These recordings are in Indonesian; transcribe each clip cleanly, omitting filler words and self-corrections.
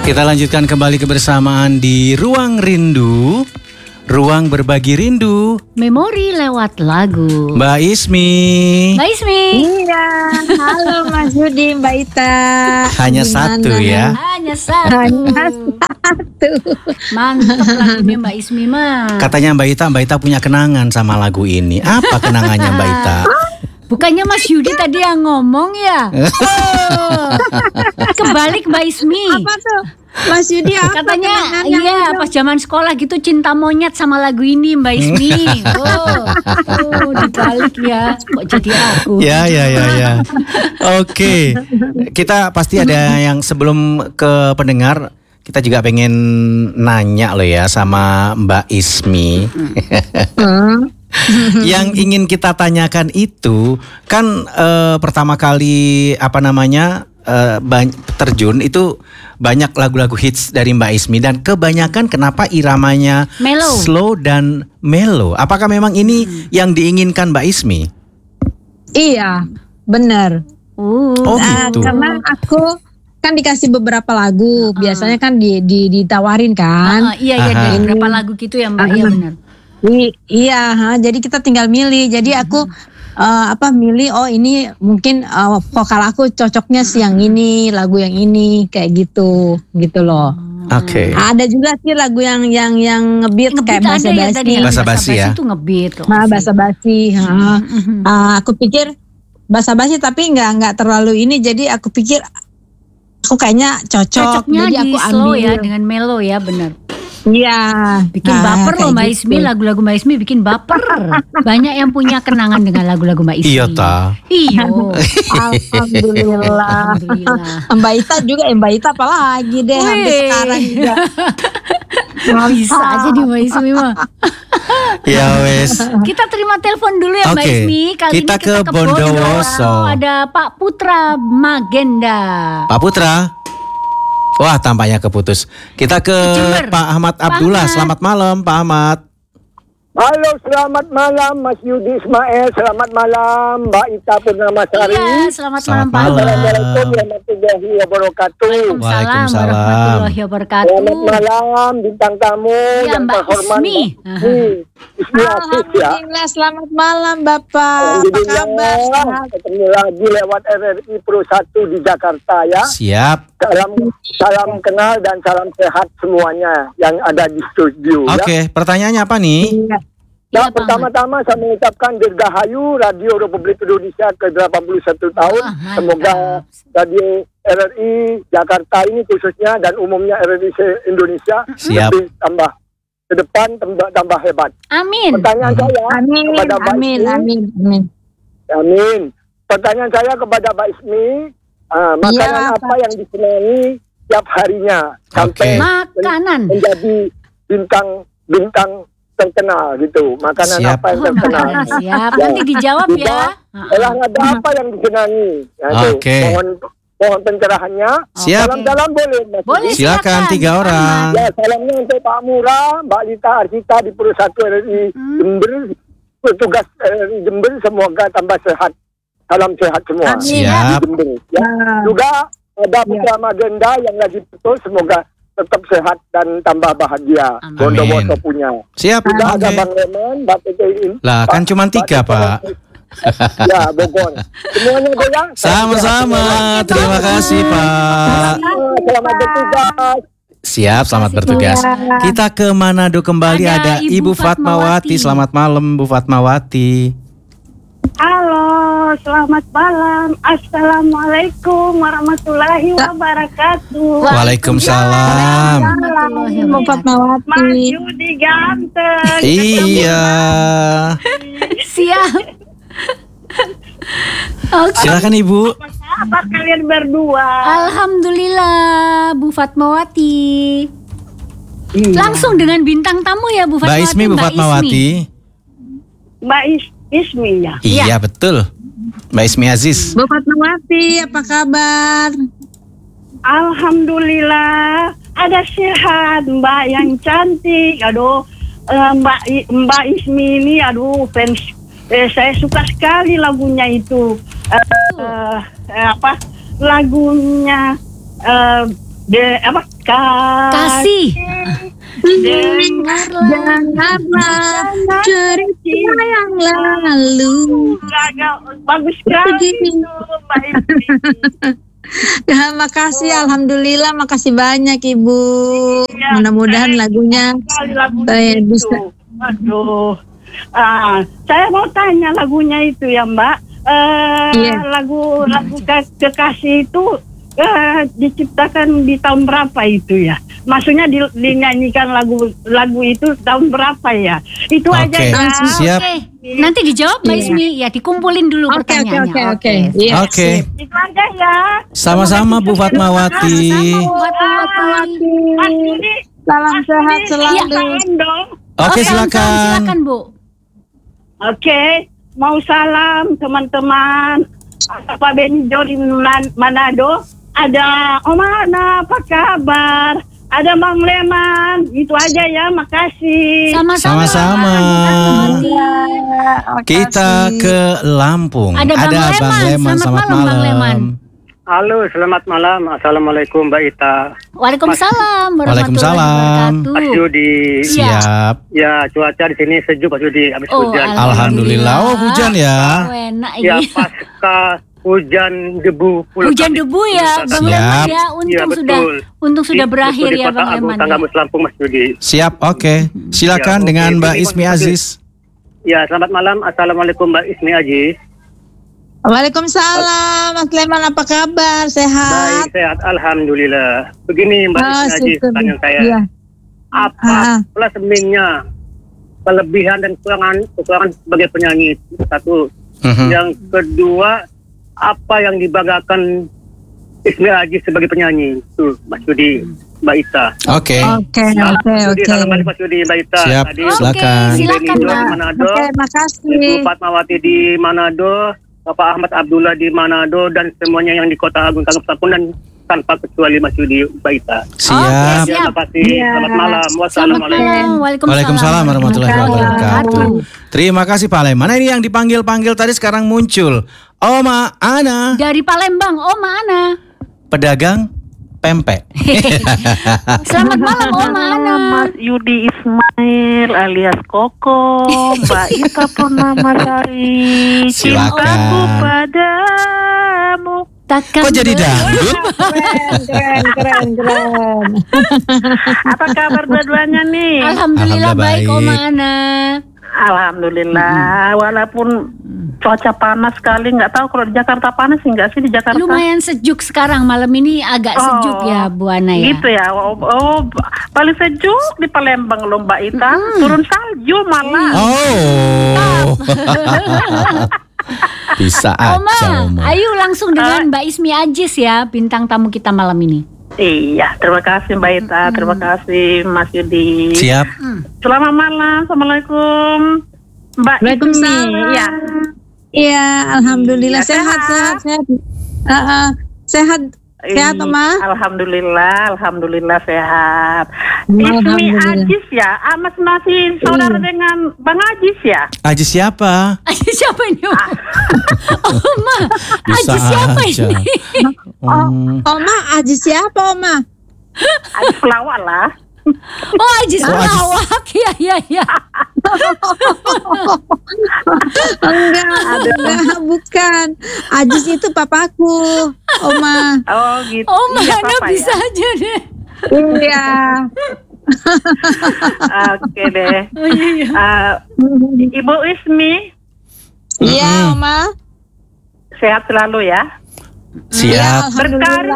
Kita lanjutkan kembali kebersamaan di Ruang Rindu, ruang berbagi rindu, memori lewat lagu. Mbak Ismi. Mbak Ismi. Iya, halo Mas Yudi, Mbak Ita. Hanya Gimana? satu ya. Hanya satu. Hanya satu. Mantap lagunya Mbak Ismi mah. Katanya Mbak Ita punya kenangan sama lagu ini. Apa kenangannya Mbak Ita? Bukannya Mas Yudi tadi yang ngomong ya? Oh. Kebalik Mbak Ismi. Apa tuh? Mas Yudi apa Katanya kenangannya? iya pas zaman sekolah gitu cinta monyet sama lagu ini Mbak Ismi. Oh dibalik ya. Kok jadi aku? Ya. Oke. Kita pasti ada yang sebelum ke pendengar, kita juga pengen nanya loh ya sama Mbak Ismi. Yang ingin kita tanyakan itu kan pertama kali terjun itu banyak lagu-lagu hits dari Mbak Ismi dan kebanyakan kenapa iramanya Mellow. slow dan mellow. Apakah memang ini yang diinginkan Mbak Ismi? Iya, benar. Oh gitu. Karena aku kan dikasih beberapa lagu, biasanya kan ditawarin kan. Iya dari beberapa lagu gitu ya Mbak. Iya benar. Iya, jadi kita tinggal milih. Jadi aku milih ini mungkin vokal aku cocoknya sih yang ini, lagu yang ini kayak gitu loh. Oke. Ada juga sih lagu yang ngebeat kayak basa-basi. Basa-basi ya. Itu ngebeat. Nah, basa-basi. Aku pikir basa-basi tapi nggak terlalu ini. Jadi aku pikir aku kayaknya cocok. Cocoknya jadi di aku slow ambil. ya dengan mellow ya benar. Iya. Bikin baper loh Mbak gitu. Ismi, lagu-lagu Mbak Ismi bikin baper. Banyak yang punya kenangan dengan lagu-lagu Mbak Ismi. Iya ta. Iya. Alhamdulillah. Mbak Ita juga, Mbak Ita apalagi deh sampai sekarang juga. Bisa aja di Mbak Ismi mah. Ya wes. Kita terima telepon dulu ya Mbak Oke. Ismi. Kali Kita ini kita ke Bondowoso. Ada Pak Putra Magenda. Pak Putra. Wah, tampaknya keputus. Kita ke Jember. Pak Ahmad Abdullah. Ahmad. Selamat malam, Pak Ahmad. Halo, selamat malam Mas Yudi Ismail, selamat malam Mbak Ita Purnamasari. Iya, selamat Selamat malam Pak. malam. Assalamualaikum warahmatullahi wabarakatuh. Waalaikumsalam Waalaikumsalam. warahmatullahi wabarakatuh. Selamat malam bintang tamu Iya, yang Mbak terhormat. Ismi. Ismi Asis ya. Alhamdulillah, selamat malam Bapak. Apa kabar? Sehat? Ketemu lagi lewat RRI Pro 1 di Jakarta ya. Siap. Salam kenal dan salam sehat semuanya yang ada di studio ya. Oke, pertanyaannya apa nih? Iya. Nah, Iya, Pak pertama-tama saya mengucapkan dirgahayu Radio Republik Indonesia ke-81 tahun. Wah, Semoga mantap. Radio RRI Jakarta ini khususnya dan umumnya RRI Indonesia Siap. lebih tambah ke depan tambah hebat. Amin. Pertanyaan saya Amin, kepada Mbak amin, Ismi. amin, amin. Amin. Pertanyaan saya kepada Mbak Ismi, makanan Iya, apa yang disenangi tiap harinya Oke. sampai Makanan. menjadi bintang terkenal gitu. Makanan Siap. apa yang Oh, terkenal? makanan siap. Ya. Nanti dijawab ya. Olahraga apa yang disenangi? Ya, itu. Oke. Mohon pencerahannya. Siap. Salam-salam boleh, Mas. Boleh. Silakan 3 orang. Ya, salamnya untuk Pak Murah, Mbak Lita Arsita di Perusahaan RRI Jember, petugas RRI Jember, semoga tambah sehat. Salam sehat semua. Amin. Siap. Di Jember, ya. Juga ada Putra Magenda yang lagi betul, semoga tetap sehat dan tambah bahagia. Amin. Bondowoso punya. Siap. Juga ada Oke. Bang Leman, Mbak PTI. Lah, kan cuma 3, Pak. Ya, Bogor. Semuanya goyang. Sama-sama. Terima kasih, Pak. Selamat bertugas. Siap, selamat bertugas. Kita ke Manado kembali, ada Ada Ibu Ibu Fatmawati. Fatmawati. Selamat malam, Bu Fatmawati. Halo, selamat malam. Assalamualaikum warahmatullahi wabarakatuh. Waalaikumsalam. Warahmatullahi Ibu wabarakatuh. Mas Fatmawati. Yudi ganteng. Iya. Siap. Oke. Silakan Ibu. Apa kabar kalian berdua? Alhamdulillah Bu Fatmawati. Langsung dengan bintang tamu ya Bu Mbak Fatmawati. Ismi, Bu Fatmawati. Mbak Ismi ya. Iya, betul. Mbak Ismi Aziz. Bu Fatmawati, apa kabar? Alhamdulillah. Ada sehat Mbak yang cantik. Aduh, Mbak Ismi ini aduh fans. Saya suka sekali lagunya itu. Lagunya Kasih. Dengarlah cerita yang lalu. Bagus sekali itu, Mbak Ismi. Ya, makasih, alhamdulillah, makasih banyak Ibu. Ya, Mudah-mudahan lagunya sekali lagunya saya itu. bisa. Aduh. Saya mau tanya lagunya itu ya Mbak. Iya. Lagu Kekasih itu diciptakan di tahun berapa itu ya? Maksudnya dinyanyikan lagu itu tahun berapa ya? Itu aja Oke, ya. siap. Oke. Nanti dijawab Mbak Ismi. Ya, dikumpulin dulu pertanyaannya. Oke. Iya. Oke. Itu aja ya. Sama-sama Bu Fatmawati. Mas Yudi, Salam sehat Yudi, selalu. salam dong. Oke, silakan. Silakan Bu. Oke, mau salam teman-teman. Pak Benijo di Manado. Ada Om Ana, apa kabar? Ada Bang Leman. Itu aja ya, makasih. Sama-sama. Kita ke Lampung. Ada Bang Leman. Selamat malam, Bang Leman. Halo, selamat malam. Assalamualaikum Mbak Ita. Waalaikumsalam warahmatullahi Waalaikumsalam. wabarakatuh. Mas Yudi. Siap. Ya, cuaca di sini sejuk Mas Yudi, habis Oh, hujan. Alhamdulillah. Oh, hujan ya. Oh, enak Ya, ini. pasca hujan debu. Hujan debu ya, Bang Siap. Leman ya. Iya, betul. Untung sudah berakhir Di ya, Kota Bang Agung, Leman. Tanggamus Lampung, Mas Yudi. Siap, oke. Silakan Ya, oke. dengan Mbak Ini Ismi Mas Yudi. Aziz. Ya, selamat malam. Assalamualaikum Mbak Ismi Aziz. Waalaikumsalam, Mas Leman, apa kabar? Sehat? Baik, sehat. Alhamdulillah. Begini Mbak Ismi Aziz, syukur. tanya saya. Iya. Apa plus minusnya, kelebihan dan kekurangan sebagai penyanyi? Satu. Mhm. Yang kedua, apa yang dibanggakan Ismi Aziz sebagai penyanyi? Tuh, Mas Yudi, Mbak Ita. Oke. Oke. Salam balik Mas Yudi, Mbak Ita. Siap. Tadi Silakan. Silakan, Benijo Mbak. di Manado, Oke, Ibu makasih. Fatmawati di Manado, Bapak Ahmad Abdullah di Manado, dan semuanya yang di Kota Agung Tanggamus Lampung, dan tanpa kecuali Mas Yudi, Mbak Ita. Siap. Siap. Terima kasih. Iya. Selamat malam. Selamat Wassalamualaikum. malam. Waalaikumsalam warahmatullahi wabarakatuh. Terima kasih Pak Leman. Nah, ini yang dipanggil-panggil tadi sekarang muncul. Oma Ana, Dari Palembang, Oma Ana. pedagang pempek. Selamat malam, Oma Ana. Mas Yudi Ismail alias Koko, Mbak Ita Purnamasari. Silakan. Cintaku padamu. Takkan Kok jadi dangdut? Keren. Apa kabar dua-duanya nih? Alhamdulillah Alhamdulillah baik, baik. Oma Ana. Alhamdulillah, walaupun cuaca panas sekali, nggak tahu kalau di Jakarta panas nggak sih di Jakarta? Lumayan sejuk sekarang, malam ini agak sejuk ya Bu Ana ya. Gitu ya, paling sejuk di Palembang loh Mbak Ita, turun salju malah. Oh. Bisa Oma, aja Oma. ayo langsung dengan Mbak Ismi Aziz ya, bintang tamu kita malam ini. Iya, terima kasih Mbak Ita, terima kasih Mas Yudi. Siap. Selamat malam, Assalamualaikum Mbak Ismi. Waalaikumsalam. Ya. Iya, alhamdulillah Iya, sehat. Sehat, Oma. Alhamdulillah sehat. Ismi Alhamdulillah. Aziz ya, Mas masih saudara dengan Bang Aziz ya? Aziz siapa? Aziz siapa ini? Oma, Bisa Aziz siapa aja. ini? Oma, Aziz siapa, Oma? Aziz pelawak lah. Oh, Aziz pelawak. Iya. Enggak, bukan. Aziz itu papaku, Oma. Oh gitu. Oma Iya, Ana Papa, bisa ya? aja deh. Iya. Oke deh. Oh, iya. Ibu Ismi Iya, Oma. sehat selalu ya. Siap. Berkarir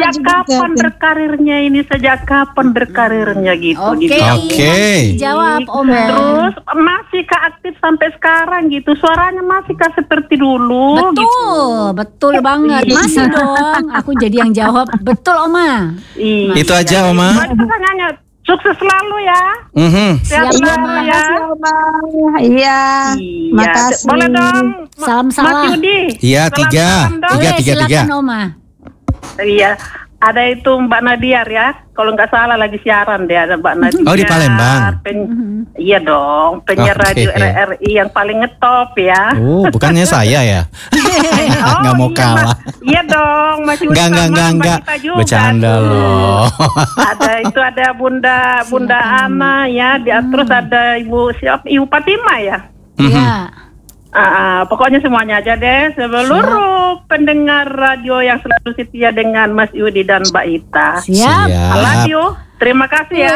sejak kapan berkarirnya gitu. Oke. Oke. Jawab Oma. Terus masih aktif sampai sekarang gitu. Suaranya masih seperti dulu gitu. Betul banget. Masih dong. Aku jadi yang jawab. Betul Oma. Iya. Itu aja Oma. Pertanyaannya sukses selalu ya. Sehat Siap, selalu Oma. ya. Oma. Iya. Makasih. Boleh dong. Salam Mas salam. Yudi. Iya, Salam tiga. salam dong. Tiga. Silakan Oma. Iya. Ada itu Mbak Nadiar ya, kalau nggak salah lagi siaran deh, ada Mbak Nadiar. Oh, di Palembang. Iya dong, penyiar Oke. radio RRI yang paling ngetop ya. Oh, bukannya saya ya? Nggak mau iya, kalah. Iya dong, masih Enggak. Bercanda loh. Ada Bunda Ana ya, terus ada Ibu Fatima ya. Ya. Pokoknya semuanya aja deh, seluruh pendengar radio yang selalu setia dengan Mas Yudi dan Mbak Ita. Siap. I love you. Terima kasih ya.